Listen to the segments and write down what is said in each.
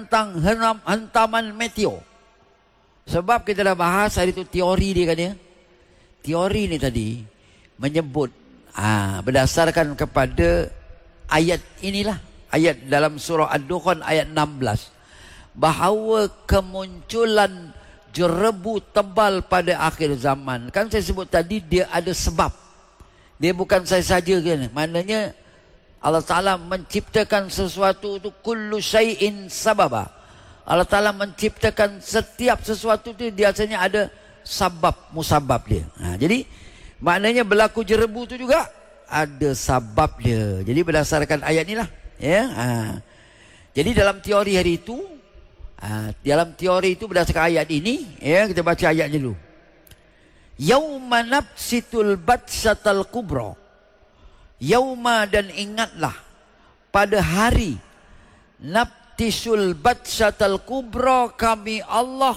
tentang hentaman meteor. Sebab kita dah bahas hari itu teori dia kan ya. Teori ni tadi menyebut berdasarkan kepada ayat inilah, ayat dalam surah Ad-Dukhan ayat 16, bahawa kemunculan jerebu tebal pada akhir zaman. Kan saya sebut tadi dia ada sebab. Dia bukan saya saja kan. Maknanya Allah Ta'ala menciptakan sesuatu itu kullu syai'in sababa. Allah Ta'ala menciptakan setiap sesuatu itu biasanya ada sabab, musabab dia. Jadi maknanya berlaku jerebu itu juga ada sabab dia. Jadi berdasarkan ayat ni lah ya. Jadi dalam teori hari itu, dalam teori itu berdasarkan ayat ini ya, kita baca ayatnya dulu. Yauma nafsitul batsatal kubra. Yauma, dan ingatlah pada hari naftisul batsatal kubra, kami Allah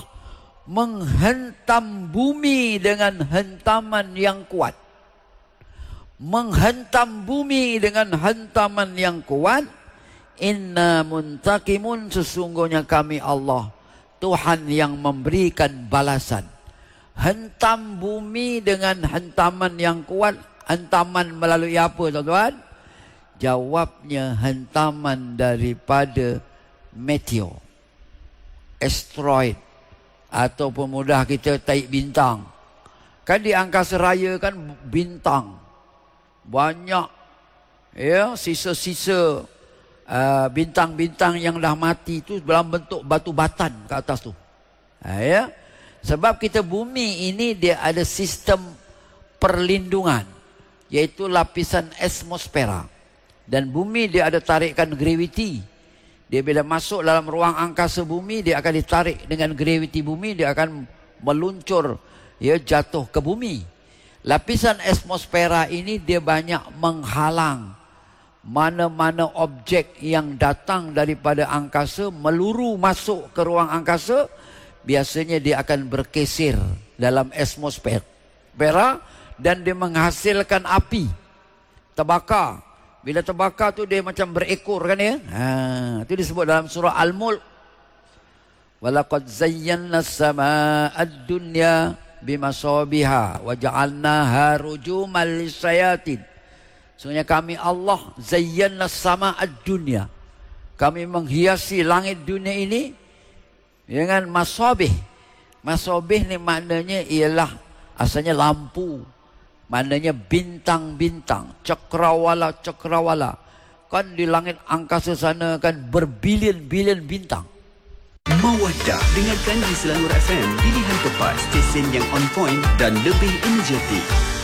menghentam bumi dengan hentaman yang kuat. Menghentam bumi dengan hentaman yang kuat. Inna muntakimun, sesungguhnya kami Allah Tuhan yang memberikan balasan. Hentam bumi dengan hentaman yang kuat. Hentaman melalui apa tuan-tuan? Jawabnya hentaman daripada meteor, asteroid, ataupun mudah kita taik bintang. Kan di angkasa raya kan bintang banyak ya, sisa-sisa bintang-bintang yang dah mati tu dalam bentuk batu batan ke atas tu. Ya. Sebab kita bumi ini dia ada sistem perlindungan, iaitu lapisan atmosfera. Dan bumi dia ada tarikan graviti. Dia bila masuk dalam ruang angkasa bumi, dia akan ditarik dengan graviti bumi, dia akan meluncur ya, jatuh ke bumi. Lapisan atmosfera ini dia banyak menghalang mana-mana objek yang datang daripada angkasa meluru masuk ke ruang angkasa. Biasanya dia akan berkesir dalam atmosfera dan dia menghasilkan api, terbakar. Bila terbakar tu dia macam berekor kan ya. Itu disebut dalam surah Al-Mulk. Walaqad zayyana as-samaa'a ad-dunya bimasabiha wa ja'alnaha rujuman lis-syayatin. Sebenarnya kami Allah zayyana as-samaa'a ad-dunya. Kami menghiasi langit dunia ini dengan masabih. Masabih ni maknanya ialah asalnya lampu. Maknanya bintang-bintang, cakrawala-cakrawala. Kan di langit angkasa sana kan berbilion-bilion bintang. Mawaddah, dengarkan di Selangor FM, pilihan tepat, stesen yang on point dan lebih energetik.